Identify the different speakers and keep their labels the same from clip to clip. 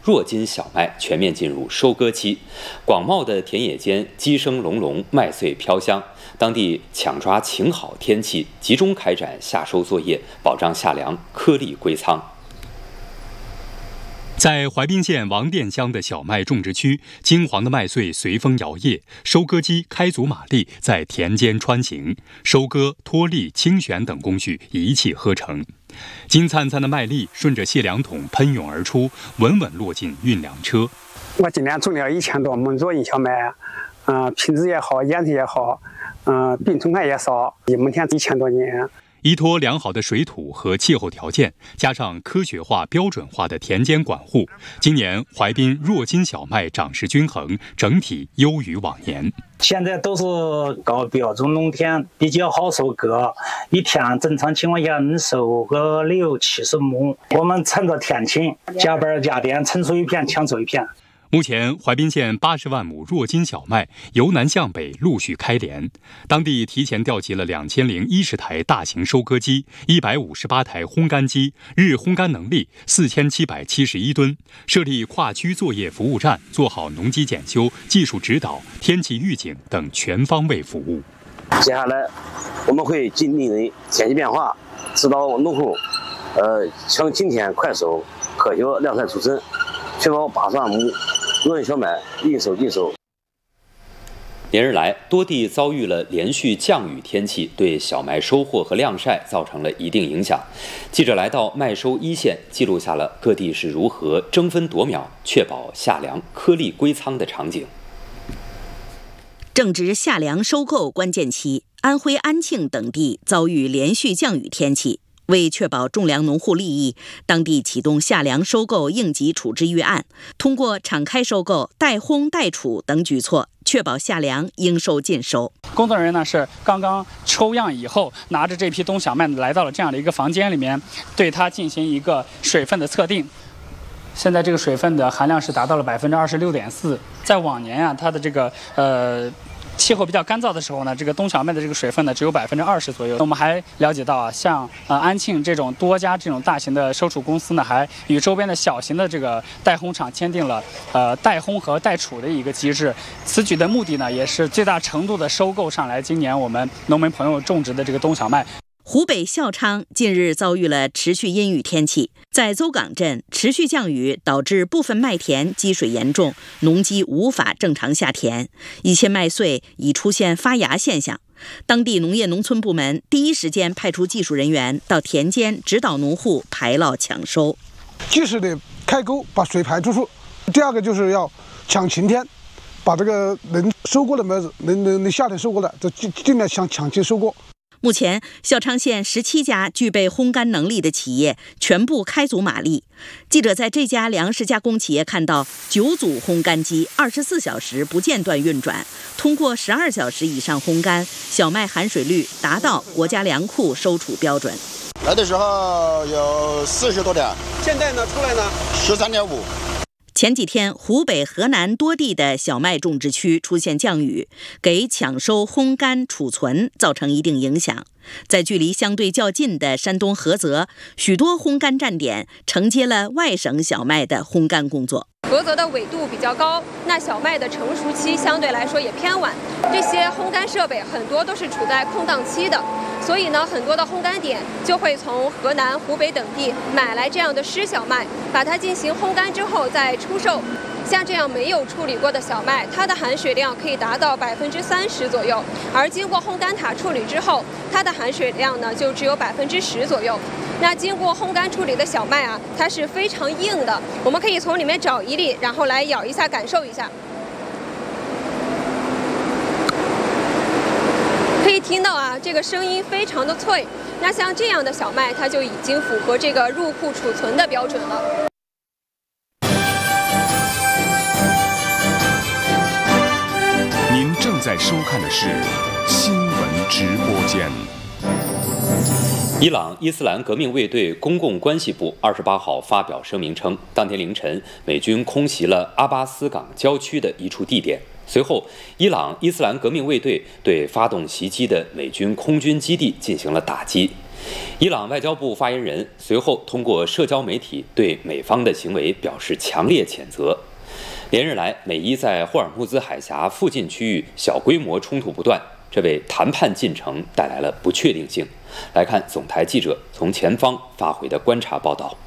Speaker 1: 若金小麦全面进入收割期，广袤的田野间鸡声隆隆，麦穗飘香。当地抢抓晴好天气，集中开展夏收作业，保障夏粮颗粒归仓。
Speaker 2: 在怀滨县王店乡的小麦种植区，金黄的麦穗随风摇曳，收割机开足马力在田间穿行，收割、脱粒、清选等工序一气呵成。金灿灿的麦粒顺着卸粮桶喷涌而出，稳稳落进运粮车。
Speaker 3: 我今年种了1000多亩若金小麦，品质也好，颜色也好，病虫害也少，目前1000多斤。
Speaker 2: 依托良好的水土和气候条件，加上科学化、标准化的田间管护，今年怀滨若金小麦长势均衡，整体优于往年。
Speaker 4: 现在都是高标准农田，比较好收割，一天正常情况下能收个60-70亩。我们趁着天晴，加班加点，成熟一片抢收一片。
Speaker 2: 目前，怀滨县80万亩若金小麦由南向北陆续开镰，当地提前调集了2010台大型收割机、158台烘干机，日烘干能力4771吨，设立跨区作业服务站，做好农机检修、技术指导、天气预警等全方位服务。
Speaker 5: 接下来，我们会尽力的天气变化，指导农户，抢今天快收，科学量产出成，确保80万亩若金小麦应收尽收。
Speaker 1: 连日来，多地遭遇了连续降雨天气，对小麦收获和晾晒造成了一定影响。记者来到麦收一线，记录下了各地是如何争分夺秒，确保夏粮颗粒归仓的场景。
Speaker 6: 正值夏粮收购关键期，安徽安庆等地遭遇连续降雨天气。为确保种粮农户利益，当地启动夏粮收购应急处置预案，通过敞开收购、代烘代储等举措，确保夏粮应收尽收。
Speaker 7: 工作人员呢是刚刚抽样以后，拿着这批冬小麦来到了这样的一个房间里面，对它进行一个水分的测定。现在这个水分的含量是达到了26.4%，在往年啊，它的这个气候比较干燥的时候呢，这个冬小麦的这个水分呢只有20%左右。我们还了解到啊，像安庆这种多家这种大型的收储公司呢，还与周边的小型的这个代烘厂签订了代烘和代储的一个机制。此举的目的呢，也是最大程度的收购上来今年我们农民朋友种植的这个冬小麦。
Speaker 6: 湖北孝昌近日遭遇了持续阴雨天气，在邹港镇持续降雨导致部分麦田积水严重，农机无法正常下田，一些麦穗已出现发芽现象。当地农业农村部门第一时间派出技术人员到田间指导农户排涝抢收，
Speaker 8: 及时的开沟把水排出去。第二个就是要抢晴天，把这个能收割的麦子，能夏天收割的，就尽量抢期收割。
Speaker 6: 目前，孝昌县17家具备烘干能力的企业全部开足马力。记者在这家粮食加工企业看到9组烘干机24小时不间断运转，通过12小时以上烘干，小麦含水率达到国家粮库收储标准。
Speaker 9: 来的时候有40多点，
Speaker 3: 现在呢出来呢
Speaker 9: 13.5。
Speaker 6: 前几天，湖北、河南多地的小麦种植区出现降雨，给抢收、烘干、储存造成一定影响。在距离相对较近的山东菏泽，许多烘干站点承接了外省小麦的烘干工作。
Speaker 10: 菏泽的纬度比较高，那小麦的成熟期相对来说也偏晚，这些烘干设备很多都是处在空档期的，所以呢，很多的烘干点就会从河南、湖北等地买来这样的湿小麦，把它进行烘干之后再出售。像这样没有处理过的小麦，它的含水量可以达到30%左右，而经过烘干塔处理之后，它的含水量呢就只有10%左右。那经过烘干处理的小麦啊，它是非常硬的，我们可以从里面找一粒，然后来咬一下，感受一下。可以听到啊，这个声音非常的脆。那像这样的小麦，它就已经符合这个入库储存的标准了。
Speaker 11: 您正在收看的是新闻直播间。
Speaker 1: 伊朗伊斯兰革命卫队公共关系部28号发表声明称，当天凌晨，美军空袭了阿巴斯港郊区的一处地点。随后，伊朗伊斯兰革命卫队对发动袭击的美军空军基地进行了打击。 伊朗外交部发言人随后通过社交媒体对美方的行为表示强烈谴责。连日来，美伊在霍尔木兹海峡附近区域小规模冲突不断，这为谈判进程带来了不确定性。来看总台记者从前方发回的观察报道。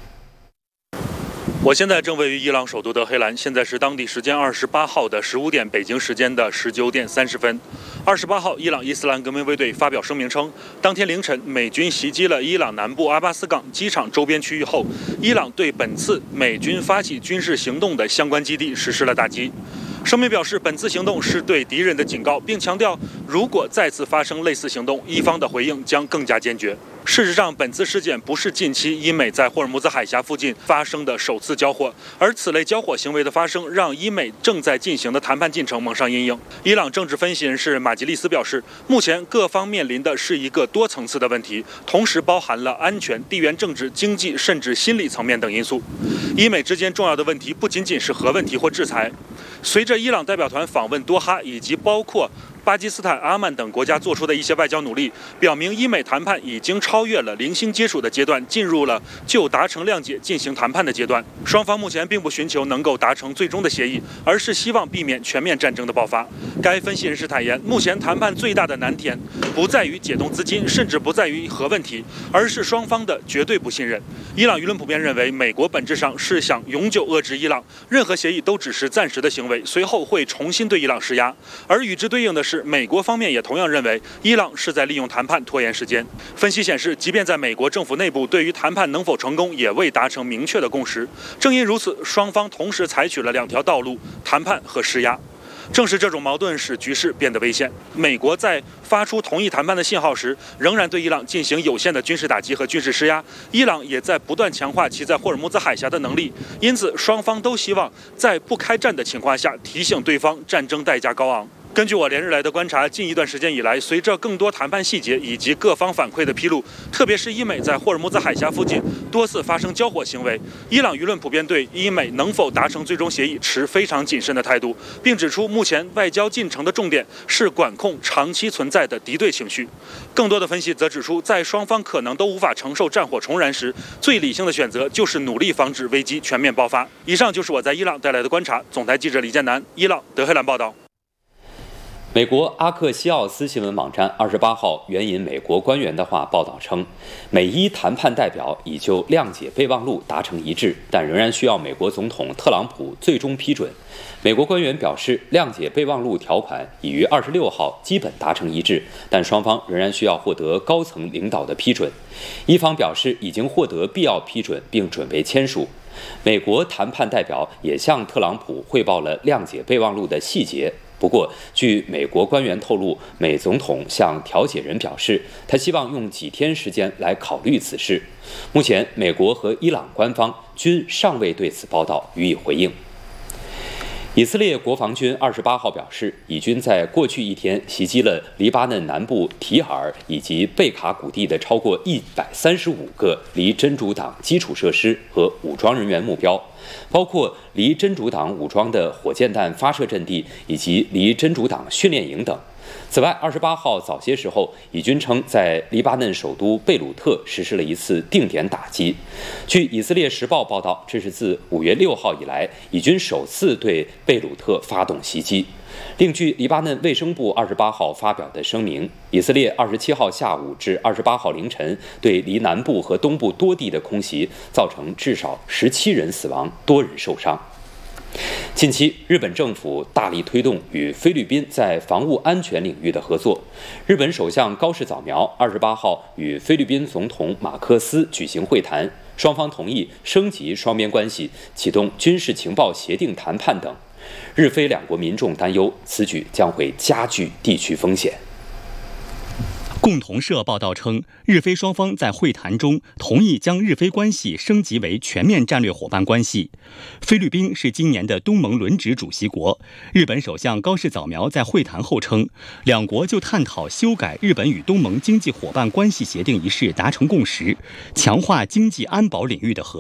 Speaker 12: 我现在正位于伊朗首都德黑兰，现在是当地时间28号的15点，北京时间的19点30分。28号，伊朗伊斯兰革命卫队发表声明称，当天凌晨美军袭击了伊朗南部阿巴斯港机场周边区域后，伊朗对本次美军发起军事行动的相关基地实施了打击。声明表示，本次行动是对敌人的警告，并强调，如果再次发生类似行动，伊方的回应将更加坚决。事实上，本次事件不是近期伊美在霍尔木兹海峡附近发生的首次交火，而此类交火行为的发生，让伊美正在进行的谈判进程蒙上阴影。伊朗政治分析人士马吉利斯表示，目前各方面临的是一个多层次的问题，同时包含了安全、地缘政治、经济甚至心理层面等因素。伊美之间重要的问题不仅仅是核问题或制裁。随着伊朗代表团访问多哈，以及包括巴基斯坦、阿曼等国家做出的一些外交努力，表明伊美谈判已经超越了零星接触的阶段，进入了就达成谅解进行谈判的阶段。双方目前并不寻求能够达成最终的协议，而是希望避免全面战争的爆发。该分析人士坦言，目前谈判最大的难点不在于解冻资金，甚至不在于核问题，而是双方的绝对不信任。伊朗舆论普遍认为，美国本质上是想永久遏制伊朗，任何协议都只是暂时的行为，随后会重新对伊朗施压。而与之对应的是，美国方面也同样认为，伊朗是在利用谈判拖延时间。分析显示，即便在美国政府内部，对于谈判能否成功也未达成明确的共识。正因如此，双方同时采取了两条道路：谈判和施压。正是这种矛盾使局势变得危险。美国在发出同意谈判的信号时，仍然对伊朗进行有限的军事打击和军事施压。伊朗也在不断强化其在霍尔木兹海峡的能力，因此双方都希望在不开战的情况下提醒对方战争代价高昂。根据我连日来的观察，近一段时间以来，随着更多谈判细节以及各方反馈的披露，特别是伊美在霍尔木兹海峡附近多次发生交火行为，伊朗舆论普遍对伊美能否达成最终协议持非常谨慎的态度，并指出目前外交进程的重点是管控长期存在的敌对情绪。更多的分析则指出，在双方可能都无法承受战火重燃时，最理性的选择就是努力防止危机全面爆发。以上就是我在伊朗带来的观察。总台记者李建南，伊朗德黑兰报道。
Speaker 1: 美国阿克西奥斯新闻网站28号援引美国官员的话报道称，美伊谈判代表已就谅解备忘录达成一致，但仍然需要美国总统特朗普最终批准。美国官员表示，谅解备忘录条款已于26号基本达成一致，但双方仍然需要获得高层领导的批准。伊方表示已经获得必要批准，并准备签署。美国谈判代表也向特朗普汇报了谅解备忘录的细节。不过，据美国官员透露，美总统向调解人表示，他希望用几天时间来考虑此事。目前，美国和伊朗官方均尚未对此报道予以回应。以色列国防军28号表示，以军在过去一天袭击了黎巴嫩南部提尔以及贝卡谷地的超过135个离真主党基础设施和武装人员目标，包括离真主党武装的火箭弹发射阵地以及离真主党训练营等。此外，28号早些时候，以军称在黎巴嫩首都贝鲁特实施了一次定点打击。据以色列时报报道，这是自5月6号以来，以军首次对贝鲁特发动袭击。另据黎巴嫩卫生部28号发表的声明，以色列27号下午至28号凌晨对离南部和东部多地的空袭，造成至少17人死亡，多人受伤。近期，日本政府大力推动与菲律宾在防务安全领域的合作。日本首相高市早苗28号与菲律宾总统马克思举行会谈，双方同意升级双边关系，启动军事情报协定谈判等。日菲两国民众担忧，此举将会加剧地区风险。
Speaker 2: 共同社报道称，日菲双方在会谈中同意将日菲关系升级为全面战略伙伴关系。菲律宾是今年的东盟轮值主席国。日本首相高市早苗在会谈后称，两国就探讨修改日本与东盟经济伙伴关系协定一事达成共识，强化经济安保领域的合作。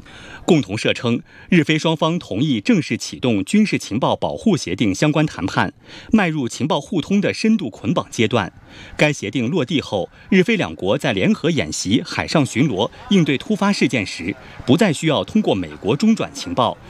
Speaker 2: 共同社称，日菲双方同意正式启动军事情报保护协定相关谈判，迈入情报互通的深度捆绑阶段。该协定落地后，日菲两国在联合演习、海上巡逻、应对突发事件时，不再需要通过美国中转情报，